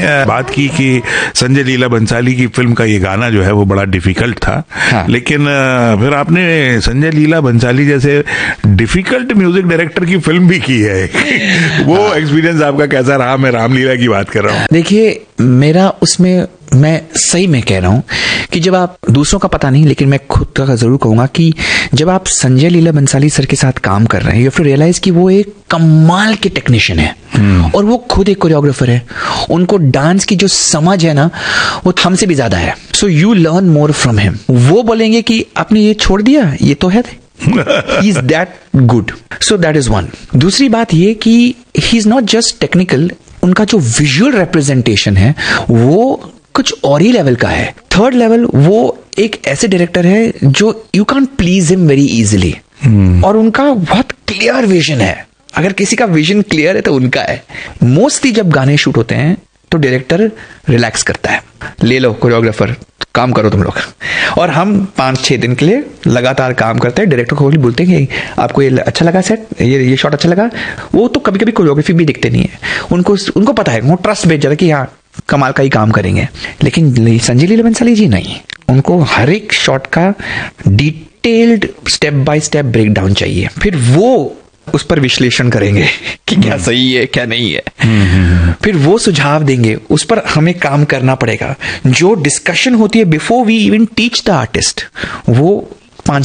बात की कि संजय लीला बंसाली की फिल्म का ये गाना जो है वो बड़ा डिफिकल्ट था। हाँ। लेकिन फिर आपने संजय लीला बंसाली जैसे डिफिकल्ट म्यूजिक डायरेक्टर की फिल्म भी की है। वो एक्सपीरियंस आपका कैसा रहा? मैं रामलीला की बात कर रहा हूँ। देखिए, मेरा उसमें, मैं सही में कह रहा हूं कि जब आप, दूसरों का पता नहीं लेकिन मैं खुद का जरूर कहूंगा कि जब आप संजय लीला बंसाली सर के साथ काम कर रहे हैं, यू हैव टू रियलाइज कि वो एक कमाल के टेक्नीशियन है और वो खुद एक कोरियोग्राफर है। उनको डांस की जो समझ है ना, वो हमसे भी ज्यादा है। So you learn more from him. वो बोलेंगे कि आपने ये छोड़ दिया, ये तो है he is that good. So that is one. दूसरी बात ये कि he is not just technical, उनका जो विजुअल रिप्रेजेंटेशन है वो कुछ और ही लेवल का है। थर्ड लेवल, वो एक ऐसे डायरेक्टर है जो you can please him very easily, और उनका बहुत क्लियर विजन है। अगर किसी का विजन क्लियर है तो उनका है। मोस्टली जब गाने शूट होते हैं तो डायरेक्टर रिलैक्स करता है, ले लो कोरियोग्राफर, काम करो तुम लोग। और हम 5-6 दिन के लिए लगातार काम करते हैं। डायरेक्टर को बोलते हैं कि आपको ये अच्छा लगा सेट, ये शॉट अच्छा लगा। वो तो कभी कभी कोरियोग्राफी भी दिखते नहीं है, उनको पता है, वो ट्रस्ट भेज जाता है कि हाँ कमाल का ही काम करेंगे। लेकिन संजय लीला बंसाली जी नहीं, उनको हर एक शॉट का detailed step by step break down चाहिए, फिर वो उस पर विश्लेषण करेंगे कि क्या सही है क्या नहीं है, फिर वो सुझाव देंगे, उस पर हमें काम करना पड़ेगा। जो डिस्कशन होती है before we even teach the artist, वो